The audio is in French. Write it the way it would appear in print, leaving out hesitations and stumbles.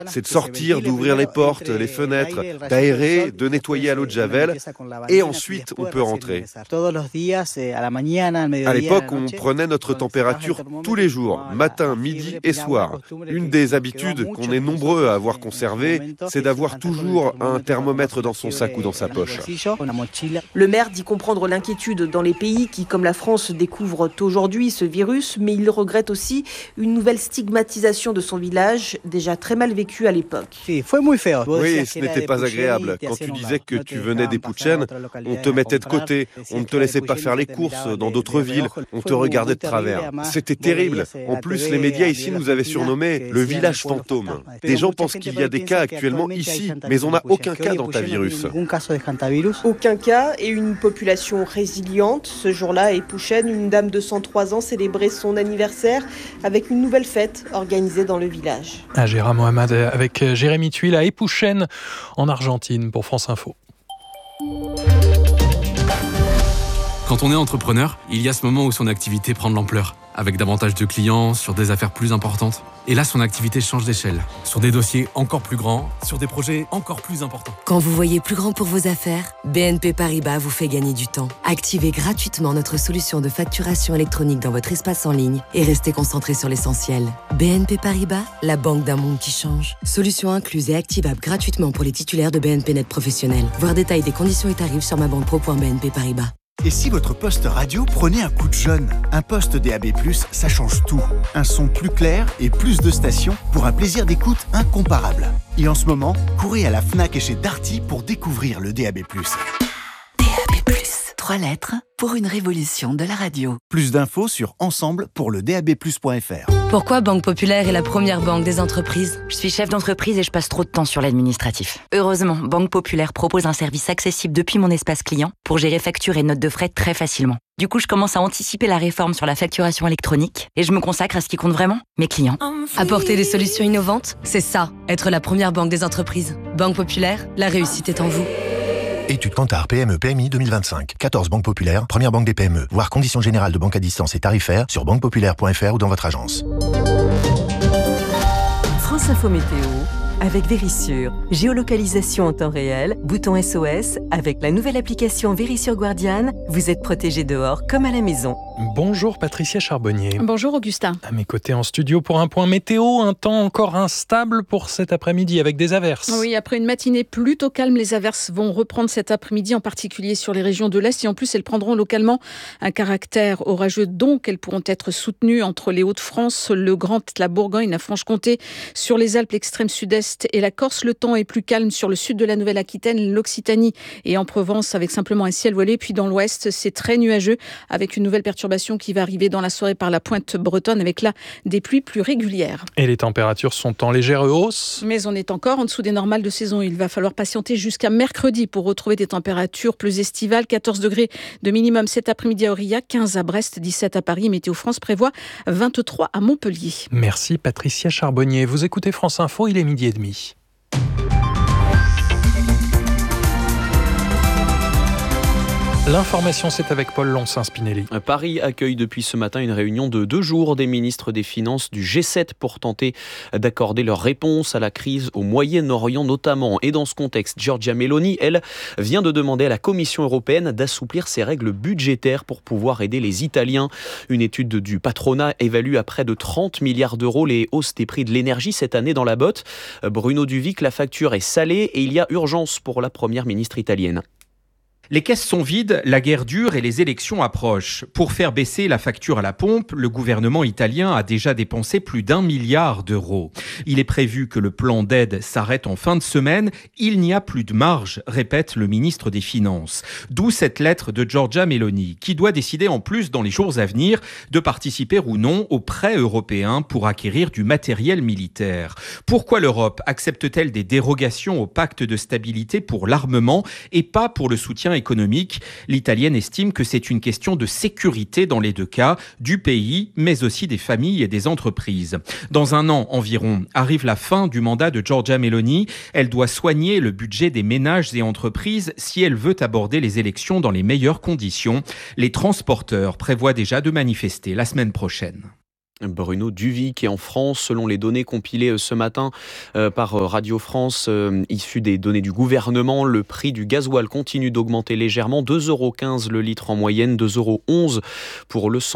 C'est de sortir, d'ouvrir les portes, les fenêtres, d'aérer, de nettoyer à l'eau de Javel, et ensuite on peut rentrer. À l'époque, on prenait notre température tous les jours, matin, midi et soir. Une des habitudes qu'on est nombreux à avoir conservées, c'est d'avoir toujours un thermomètre dans son sac ou dans sa poche. Le maire dit comprendre l'inquiétude dans les pays qui, comme la France, découvrent aujourd'hui ce virus, mais il regrette aussi une nouvelle stigmatisation de son village, déjà très mal vécu à l'époque. Oui, ce n'était pas agréable. Quand tu disais que tu venais des Putxen, on te mettait de côté, on ne te laissait pas faire les courses dans d'autres villes, on te regardait de travers. C'était terrible. En plus, les médias ici nous avaient surnommé le village fantôme. Des gens pensent qu'il y a des cas actuellement ici, mais on n'a aucun cas d'hantavirus. Aucun cas et une population résiliente. Ce jour-là, à Epouchen, une dame de 103 ans célébrait son anniversaire avec une nouvelle fête organisée dans le village. Gérard Mohamed avec Jérémy Tuile à Epouchen en Argentine pour France Info. Quand on est entrepreneur, il y a ce moment où son activité prend de l'ampleur, avec davantage de clients, sur des affaires plus importantes. Et là, son activité change d'échelle, sur des dossiers encore plus grands, sur des projets encore plus importants. Quand vous voyez plus grand pour vos affaires, BNP Paribas vous fait gagner du temps. Activez gratuitement notre solution de facturation électronique dans votre espace en ligne et restez concentré sur l'essentiel. BNP Paribas, la banque d'un monde qui change. Solution incluse et activable gratuitement pour les titulaires de BNP Net Professionnel. Voir détail des conditions et tarifs sur mabanpro.bnp Paribas. Et si votre poste radio prenait un coup de jeune ? Un poste DAB+, ça change tout. Un son plus clair et plus de stations pour un plaisir d'écoute incomparable. Et en ce moment, courez à la Fnac et chez Darty pour découvrir le DAB+. DAB+, 3 lettres pour une révolution de la radio. Plus d'infos sur ensemble pour le dabplus.fr. Pourquoi Banque Populaire est la première banque des entreprises ? Je suis chef d'entreprise et je passe trop de temps sur l'administratif. Heureusement, Banque Populaire propose un service accessible depuis mon espace client pour gérer factures et notes de frais très facilement. Du coup, je commence à anticiper la réforme sur la facturation électronique et je me consacre à ce qui compte vraiment, mes clients. Apporter des solutions innovantes, c'est ça, être la première banque des entreprises. Banque Populaire, la réussite est en vous. Étude Kantar PME PMI 2025. 14 banques populaires, première banque des PME. Voir conditions générales de banque à distance et tarifaires sur banquepopulaire.fr ou dans votre agence. France Info Météo avec Vérissure. Géolocalisation en temps réel, bouton SOS. Avec la nouvelle application Vérissure Guardian, vous êtes protégé dehors comme à la maison. Bonjour Patricia Charbonnier. Bonjour Augustin. À mes côtés en studio pour un point météo, un temps encore instable pour cet après-midi avec des averses. Oui, après une matinée plutôt calme, les averses vont reprendre cet après-midi, en particulier sur les régions de l'Est. Et en plus, elles prendront localement un caractère orageux, donc elles pourront être soutenues entre les Hauts-de-France, le Grand, la Bourgogne, la Franche-Comté, sur les Alpes, l'extrême sud-est et la Corse. Le temps est plus calme sur le sud de la Nouvelle-Aquitaine, l'Occitanie et en Provence avec simplement un ciel voilé. Puis dans l'ouest, c'est très nuageux avec une nouvelle perturbation qui va arriver dans la soirée par la pointe bretonne avec là des pluies plus régulières. Et les températures sont en légère hausse. Mais on est encore en dessous des normales de saison. Il va falloir patienter jusqu'à mercredi pour retrouver des températures plus estivales. 14 degrés de minimum cet après-midi à Aurillac, 15 à Brest, 17 à Paris. Météo France prévoit 23 à Montpellier. Merci Patricia Charbonnier. Vous écoutez France Info, il est 12h30. L'information, c'est avec Paul Lonsin-Spinelli. Paris accueille depuis ce matin une réunion de 2 jours des ministres des Finances du G7 pour tenter d'accorder leur réponse à la crise au Moyen-Orient notamment. Et dans ce contexte, Giorgia Meloni, elle, vient de demander à la Commission européenne d'assouplir ses règles budgétaires pour pouvoir aider les Italiens. Une étude du patronat évalue à près de 30 milliards d'euros les hausses des prix de l'énergie cette année dans la botte. Bruno Duvic, la facture est salée et il y a urgence pour la première ministre italienne. Les caisses sont vides, la guerre dure et les élections approchent. Pour faire baisser la facture à la pompe, le gouvernement italien a déjà dépensé plus d'1 milliard d'euros. Il est prévu que le plan d'aide s'arrête en fin de semaine. Il n'y a plus de marge, répète le ministre des Finances. D'où cette lettre de Giorgia Meloni, qui doit décider en plus dans les jours à venir de participer ou non aux prêts européens pour acquérir du matériel militaire. Pourquoi l'Europe accepte-t-elle des dérogations au pacte de stabilité pour l'armement et pas pour le soutien économique? L'Italienne estime que c'est une question de sécurité dans les deux cas, du pays, mais aussi des familles et des entreprises. Dans un an environ, arrive la fin du mandat de Giorgia Meloni. Elle doit soigner le budget des ménages et entreprises si elle veut aborder les élections dans les meilleures conditions. Les transporteurs prévoient déjà de manifester la semaine prochaine. Bruno Duvic. Et en France, selon les données compilées ce matin par Radio France, issues des données du gouvernement, le prix du gasoil continue d'augmenter légèrement, 2,15 € le litre en moyenne, 2,11 € pour le